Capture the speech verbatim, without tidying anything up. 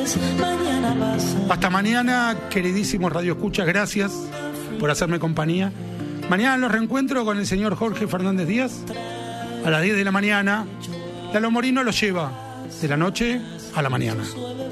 Hasta mañana, queridísimos Radio Escuchas, gracias por hacerme compañía. Mañana los reencuentro con el señor Jorge Fernández Díaz a las diez de la mañana. Lalo Morino los lleva de la noche a la mañana.